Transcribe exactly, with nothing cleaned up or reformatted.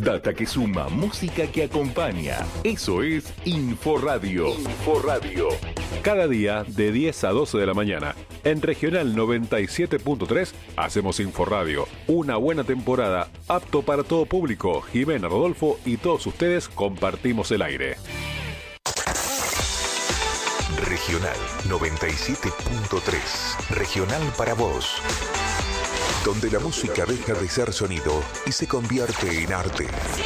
Data que suma, música que acompaña. Eso es Inforadio. Inforadio. Cada día de diez a doce de la mañana. En Regional noventa y siete punto tres hacemos Inforadio. Una buena temporada, apto para todo público. Jimena, Rodolfo y todos ustedes compartimos el aire. Regional noventa y siete punto tres. Regional para vos. Donde la música deja de ser sonido y se convierte en arte.